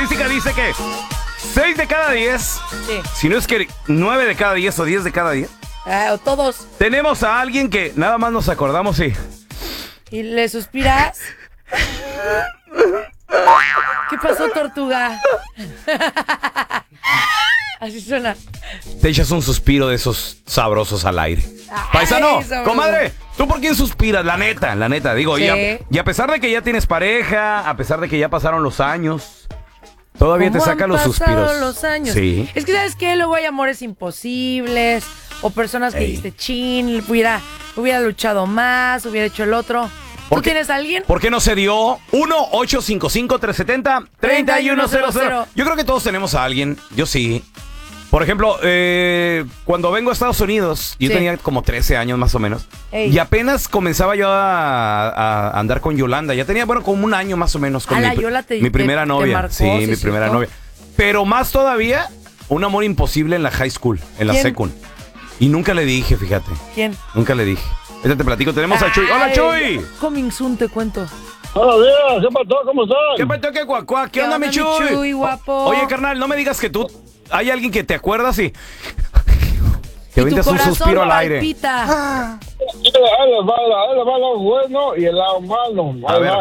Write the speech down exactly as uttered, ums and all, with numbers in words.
estadística dice que seis de cada diez, Sí. si no es que nueve de cada diez o diez de cada diez, Ah, o todos. tenemos a alguien que nada más nos acordamos y... ¿Y le suspiras? ¿Qué pasó, tortuga? Así suena. Te echas un suspiro de esos sabrosos al aire. Ay, Paisano, sabroso. comadre, ¿tú por quién suspiras? La neta, la neta. Digo, Sí. y, a, y a pesar de que ya tienes pareja, a pesar de que ya pasaron los años, todavía te ¿Cómo saca han los pasado suspiros. los años? Sí. Es que, ¿sabes qué? Luego hay amores imposibles o personas que Ey. dijiste, chin, hubiera, hubiera luchado más, hubiera hecho el otro. ¿Tú ¿Por qué? tienes a alguien? ¿Por qué no se dio? uno ocho cinco cinco, tres siete cero, tres uno cero cero. Yo creo que todos tenemos a alguien. Yo sí. Por ejemplo, eh, cuando vengo a Estados Unidos, yo Sí. tenía como trece años más o menos. Ey. Y apenas comenzaba yo a, a andar con Yolanda. Ya tenía, bueno, como un año más o menos con Ah, mi, la Yola te- mi primera te- te novia. marcó, sí, sí, mi primera ¿cierto? novia. Pero más todavía, un amor imposible en la high school, en la ¿Quién? secund. Y nunca le dije, fíjate. ¿Quién? Nunca le dije. Ahorita te platico, tenemos a Chuy. ¡Hola, Ay, Chuy! Coming soon, te cuento. Buenos días, ¿qué pasó? ¿Cómo están? ¿Qué pasó, qué guacuá? ¿Qué, ¿Qué onda, onda, mi mi Chuy? Chuy, guapo? O- Oye, carnal, no me digas que tú... Hay alguien que te acuerdas y... que Y tu ventas un corazón suspiro al aire. palpita. Ahí les va, ahí les va lo bueno y el lado malo. A Ahí ver. va.